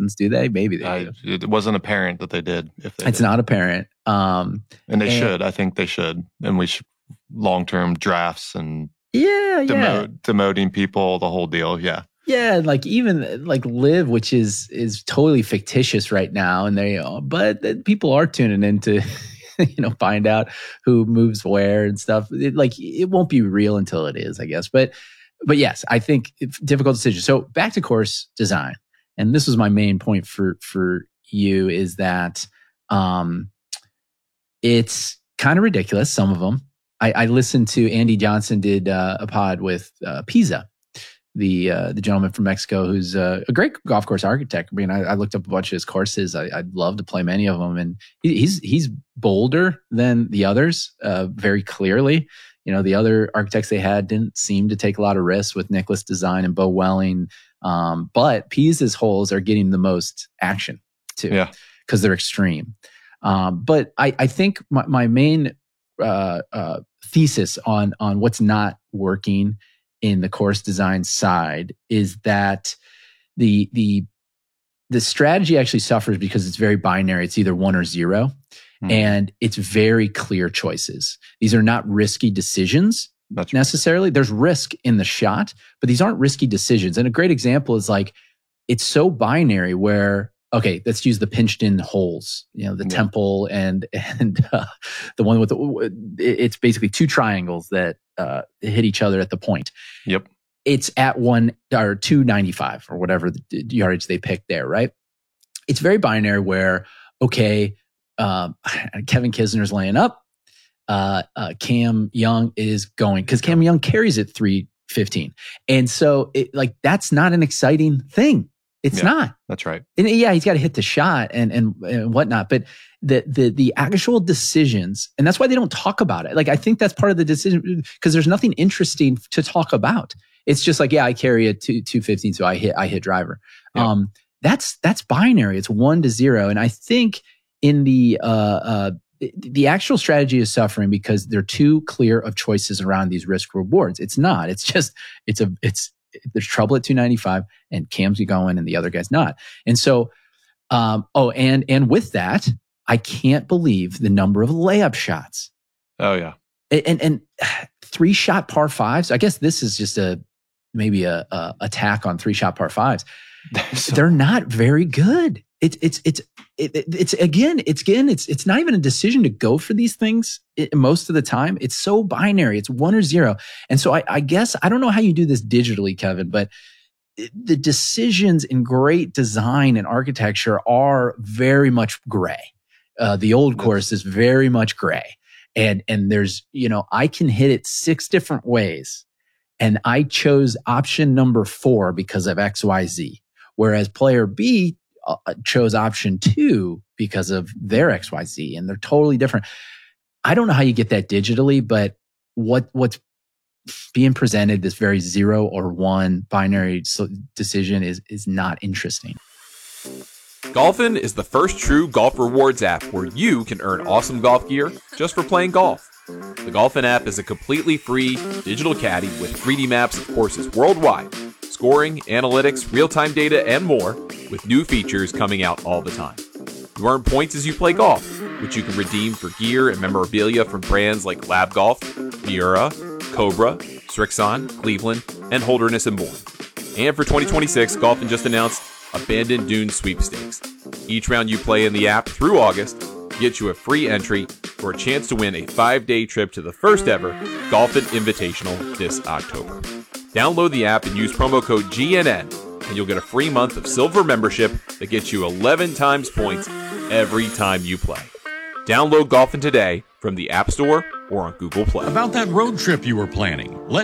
Dolphins, do they? Maybe they do. It wasn't apparent that they did. It's not apparent. And they should. I think they should. And we should long-term drafts and demoting people, the whole deal. Yeah. Yeah, like even like Live, which is totally fictitious right now, and but people are tuning in to find out who moves where and stuff. It won't be real until it is, I guess. But yes, I think it's difficult decision. So back to course design, and this was my main point for you, is that it's kind of ridiculous. Some of them. I listened to Andy Johnson did a pod with Pisa, the gentleman from Mexico, who's a great golf course architect. I mean, I looked up a bunch of his courses. I'd love to play many of them, and he's bolder than the others, very clearly. The other architects they had didn't seem to take a lot of risks with Nicholas Design and Bo Welling, but Pisa's holes are getting the most action too, because they're extreme. But I think my main thesis on what's not working in the course design side is that the strategy actually suffers because it's very binary. It's either 1 or 0, and it's very clear choices. These are not risky decisions necessarily. There's risk in the shot, but these aren't risky decisions. And a great example is it's so binary where, okay, let's use the pinched in holes, the temple and the one with it's basically 2 triangles that hit each other at the point. Yep. It's at 1 or 295 or whatever the yardage they picked there, right? It's very binary where, okay, Kevin Kisner's laying up, Cam Young is going, because Cam Young carries it 315. And so that's not an exciting thing. It's not. That's right. And he's got to hit the shot and whatnot. But the actual decisions, and that's why they don't talk about it. I think that's part of the decision, because there's nothing interesting to talk about. It's just I carry a 215, so I hit driver. Yeah. That's binary. It's 1 to 0. And I think in the actual strategy is suffering because they're too clear of choices around these risk rewards. It's not. It's just there's trouble at 295 and Cam's going and the other guy's not. And so, and with that, I can't believe the number of layup shots. Oh yeah. And 3-shot par 5s. I guess this is just maybe a attack on 3-shot par 5s. They're not very good. It's not even a decision to go for these things most of the time. It's so binary. It's 1 or 0. And so I guess, I don't know how you do this digitally, Kevin, but the decisions in great design and architecture are very much gray. The old course is very much gray. And there's, I can hit it 6 different ways. And I chose option number 4 because of XYZ. Whereas player B chose option 2 because of their XYZ, and they're totally different. I don't know how you get that digitally, but what's being presented, this very 0 or 1 binary decision is not interesting. Golfin is the first true golf rewards app where you can earn awesome golf gear just for playing golf. The Golfin app is a completely free digital caddy with 3D maps of courses worldwide, scoring, analytics, real-time data, and more, with new features coming out all the time. You earn points as you play golf, which you can redeem for gear and memorabilia from brands like Lab Golf, Miura, Cobra, Strixon, Cleveland, and Holderness and Bourne. And for 2026, Golfin just announced Abandoned Dunes Sweepstakes. Each round you play in the app through August gets you a free entry for a chance to win a 5-day trip to the first ever Golfin Invitational this October. Download the app and use promo code GNN, and you'll get a free month of silver membership that gets you 11 times points every time you play. Download Golfin today from the App Store or on Google Play. About that road trip you were planning,